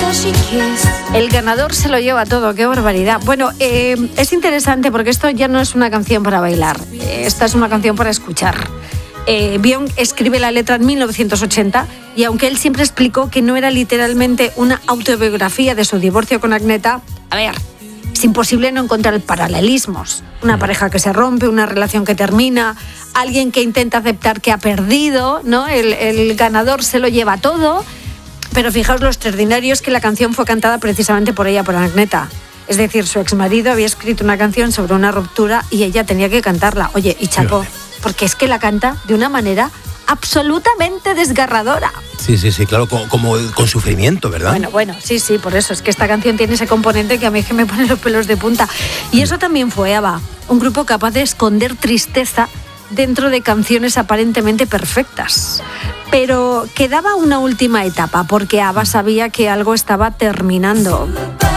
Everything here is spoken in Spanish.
El ganador se lo lleva todo, qué barbaridad. Bueno, es interesante porque esto ya no es una canción para bailar, esta es una canción para escuchar. Björk escribe la letra en 1980 y aunque él siempre explicó que no era literalmente una autobiografía de su divorcio con Agneta, a ver, es imposible no encontrar paralelismos. Una pareja que se rompe, una relación que termina, alguien que intenta aceptar que ha perdido, ¿no? El ganador se lo lleva todo. Pero fijaos lo extraordinario es que la canción fue cantada precisamente por ella, por Agneta. Es decir, su exmarido había escrito una canción sobre una ruptura y ella tenía que cantarla. Oye, y chapó, porque es que la canta de una manera absolutamente desgarradora. Sí, claro, como con sufrimiento, ¿verdad? Bueno, sí, por eso. Es que esta canción tiene ese componente que a mí que me pone los pelos de punta. Y eso también fue ABBA, un grupo capaz de esconder tristeza dentro de canciones aparentemente perfectas. Pero quedaba una última etapa, porque ABBA sabía que algo estaba terminando.